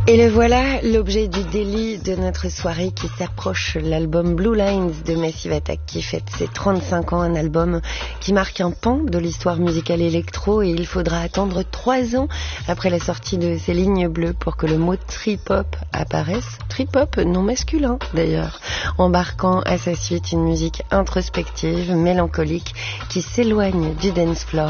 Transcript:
Et le voilà, l'objet du délit de notre soirée qui s'approche, l'album Blue Lines de Massive Attack qui fête ses 35 ans, un album qui marque un pan de l'histoire musicale électro, et il faudra attendre 3 ans après la sortie de ces lignes bleues pour que le mot trip-hop apparaisse, trip-hop non masculin d'ailleurs, embarquant à sa suite une musique introspective, mélancolique, qui s'éloigne du dance floor